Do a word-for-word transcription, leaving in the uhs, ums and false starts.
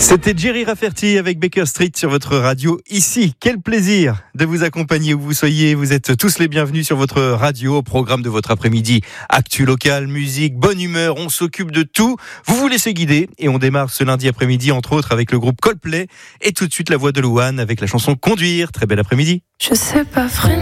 C'était Jerry Rafferty avec Baker Street sur votre radio ici. Quel plaisir de vous accompagner où vous soyez. Vous êtes tous les bienvenus sur votre radio au programme de votre après-midi. Actu local, musique, bonne humeur, on s'occupe de tout. Vous vous laissez guider et on démarre ce lundi après-midi entre autres avec le groupe Coldplay et tout de suite la voix de Louane avec la chanson Conduire. Très bel après-midi. Je sais pas freiner.